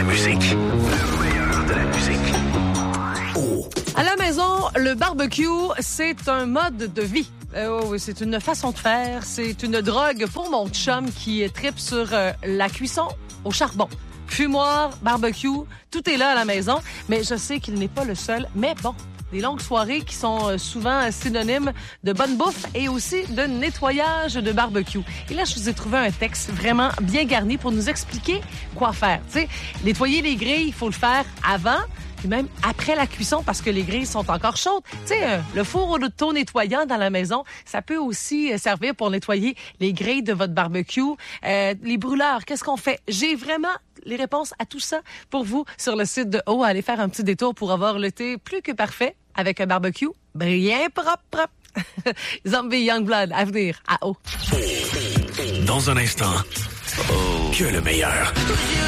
musique. Le meilleur de la musique. Oh. À la maison, le barbecue, c'est un mode de vie. Oui, c'est une façon de faire. C'est une drogue pour mon chum qui tripe sur la cuisson au charbon. Fumoir, barbecue, tout est là à la maison. Mais je sais qu'il n'est pas le seul. Mais bon, des longues soirées qui sont souvent synonymes de bonne bouffe et aussi de nettoyage de barbecue. Et là, je vous ai trouvé un texte vraiment bien garni pour nous expliquer quoi faire. Tu sais, nettoyer les grilles, il faut le faire avant et même après la cuisson parce que les grilles sont encore chaudes. Tu sais, le four auto-nettoyant dans la maison, ça peut aussi servir pour nettoyer les grilles de votre barbecue. Les brûleurs, qu'est-ce qu'on fait? J'ai vraiment les réponses à tout ça pour vous sur le site de O. Allez faire un petit détour pour avoir l'été plus que parfait avec un barbecue bien propre. Zombie Youngblood à venir à O. Dans un instant, que le meilleur.